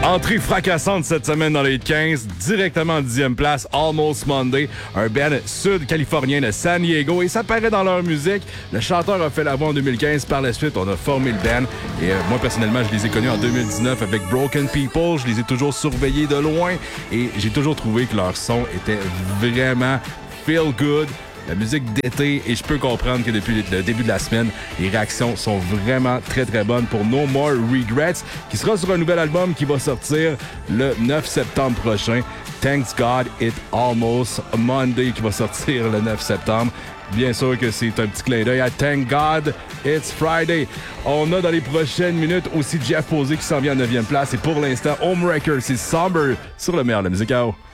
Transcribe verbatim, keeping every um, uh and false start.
Entrée fracassante cette semaine dans les quinze, directement en dixième place, Almost Monday, un band sud-californien de San Diego, et ça paraît dans leur musique. Le chanteur a fait la voix en deux mille quinze, par la suite on a formé le band, et euh, moi personnellement je les ai connus en deux mille dix-neuf avec Broken People, je les ai toujours surveillés de loin, et j'ai toujours trouvé que leur son était vraiment feel good. La musique d'été, et je peux comprendre que depuis le début de la semaine, les réactions sont vraiment très très bonnes pour No More Regrets, qui sera sur un nouvel album qui va sortir le neuf septembre prochain. Thanks God It Almost Monday, qui va sortir le neuf septembre. Bien sûr que c'est un petit clin d'œil à Thank God It's Friday. On a dans les prochaines minutes aussi Jeff Posey qui s'en vient en neuvième place, et pour l'instant, Homewrecker, c'est Somber sur le meilleur de la musique à eau.